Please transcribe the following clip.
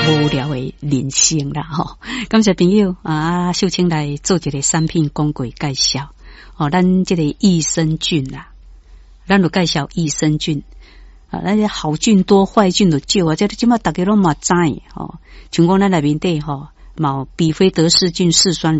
无聊的人生啦吼。感谢朋友啊，秀清来做一个产品广告介绍。哦，咱这个益生菌啦，咱就介绍益生菌。啊，那些好菌多，坏菌就少啊，这即马大家拢嘛知吼。像讲咱内面底吼，毛比菲德氏菌4酸